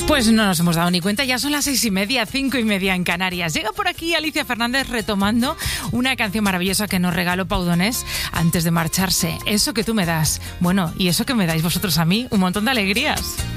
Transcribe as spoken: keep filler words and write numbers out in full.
Pues no nos hemos dado ni cuenta, ya son las seis y media, cinco y media en Canarias. Llega por aquí Alicia Fernández retomando una canción maravillosa que nos regaló Pau Donés antes de marcharse. Eso que tú me das, bueno, y eso que me dais vosotros a mí, un montón de alegrías.